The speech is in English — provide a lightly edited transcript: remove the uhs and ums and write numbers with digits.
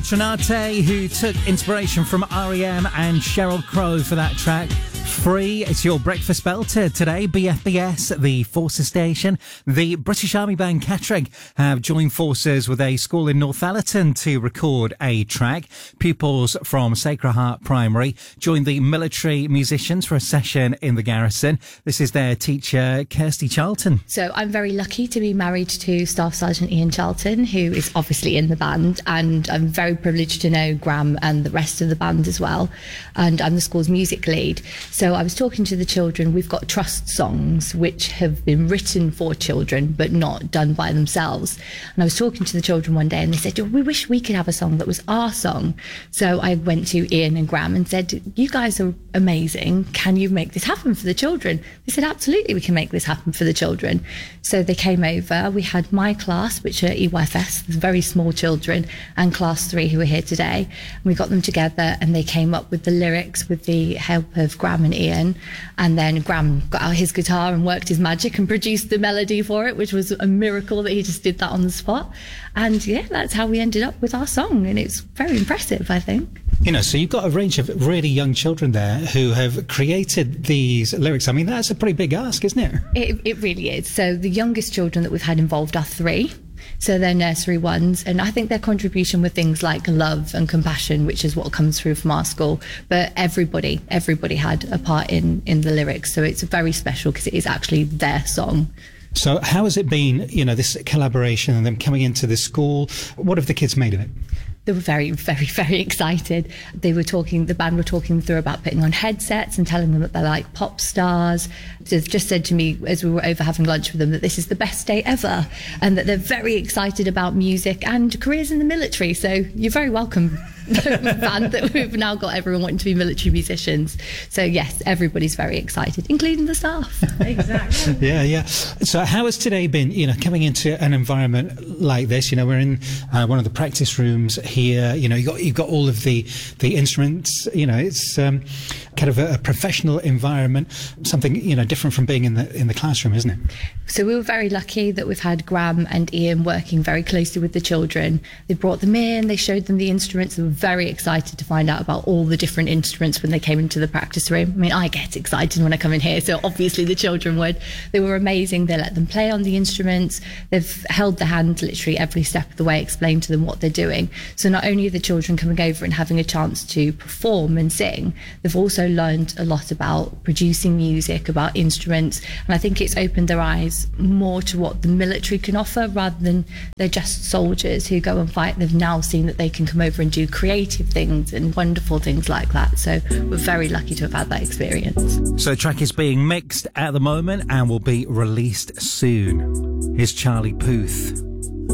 Trinate, who took inspiration from R.E.M. and Sheryl Crow for that track. Free, it's your breakfast belter today. BFBS, the Forces Station. The British Army Band Catterick have joined forces with a school in Northallerton to record a track. Pupils from Sacred Heart Primary joined the military musicians for a session in the garrison. This is their teacher, Kirsty Charlton. So I'm very lucky to be married to Staff Sergeant Ian Charlton, who is obviously in the band, and I'm very privileged to know Graham and the rest of the band as well. And I'm the school's music lead. So I was talking to the children. We've got trust songs which have been written for children but not done by themselves. And I was talking to the children one day and they said, "Oh, we wish we could have a song that was our song." So I went to Ian and Graham and said, "You guys are amazing. Can you make this happen for the children?" They said, "Absolutely, we can make this happen for the children." So they came over. We had my class, which are EYFS, very small children, and class 3 who are here today. And we got them together and they came up with the lyrics with the help of Graham and Ian, and then Graham got out his guitar and worked his magic and produced the melody for it, which was a miracle that he just did that on the spot. And yeah, that's how we ended up with our song, and it's very impressive, I think. You know, so you've got a range of really young children there who have created these lyrics. I mean, that's a pretty big ask, isn't it? It really is. So the youngest children that we've had involved are 3. So they're nursery ones, and I think their contribution with things like love and compassion, which is what comes through from our school. But everybody had a part in the lyrics, so it's very special because it is actually their song. So how has it been, you know, this collaboration and them coming into the school? What have the kids made of it? They were very, very, very excited. The band were talking through about putting on headsets and telling them that they're like pop stars. They've just said to me as we were over having lunch with them that this is the best day ever, and that they're very excited about music and careers in the military. So you're very welcome, band, that we've now got everyone wanting to be military musicians. So yes, everybody's very excited, including the staff. Exactly. Yeah. So how has today been, you know, coming into an environment like this? You know, we're in one of the practice rooms here. You know, you've got all of the instruments. You know, it's kind of a professional environment, something, you know, different from being in the classroom, isn't it? So we were very lucky that we've had Graham and Ian working very closely with the children. They brought them in, they showed them the instruments. They were very excited to find out about all the different instruments when they came into the practice room. I mean, I get excited when I come in here, so obviously the children would. They were amazing. They let them play on the instruments. They've held their hand literally every step of the way, explained to them what they're doing. So not only are the children coming over and having a chance to perform and sing, they've also learned a lot about producing music, about instruments, and I think it's opened their eyes more to what the military can offer rather than they're just soldiers who go and fight. They've now seen that they can come over and do creative things and wonderful things like that. So we're very lucky to have had that experience. So the track is being mixed at the moment and will be released soon. Here's Charlie Puth.